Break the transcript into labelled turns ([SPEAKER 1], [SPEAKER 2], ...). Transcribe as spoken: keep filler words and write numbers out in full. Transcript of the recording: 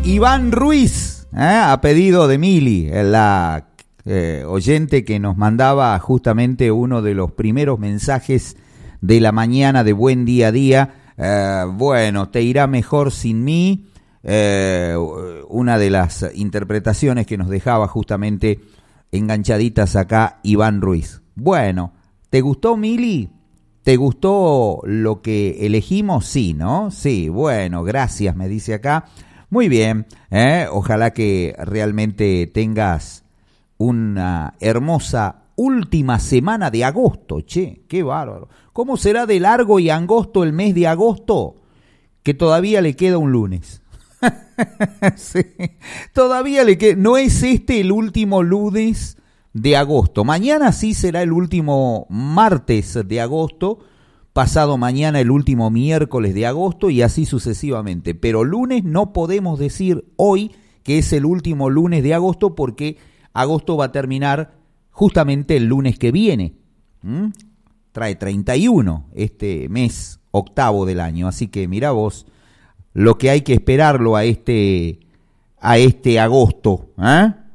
[SPEAKER 1] Iván Ruiz, ¿eh? A pedido de Mili, la eh, oyente que nos mandaba justamente uno de los primeros mensajes de la mañana de Buen Día a Día. Eh, bueno, te irá mejor sin mí. Eh, una de las interpretaciones que nos dejaba justamente enganchaditas acá Iván Ruiz. Bueno, ¿te gustó, Mili? ¿Te gustó lo que elegimos? Sí, ¿no? Sí, bueno, gracias, me dice acá. Muy bien, ¿eh? Ojalá que realmente tengas una hermosa última semana de agosto. Che, qué bárbaro. ¿Cómo será de largo y angosto el mes de agosto? Que todavía le queda un lunes. Sí, todavía le queda. No es este el último lunes de agosto. Mañana sí será el último martes de agosto. Pasado mañana el último miércoles de agosto y así sucesivamente. Pero lunes no podemos decir hoy que es el último lunes de agosto porque agosto va a terminar justamente el lunes que viene. ¿Mm? Trae treinta y uno este mes octavo del año. Así que mirá vos lo que hay que esperarlo a este, a este agosto, ¿eh?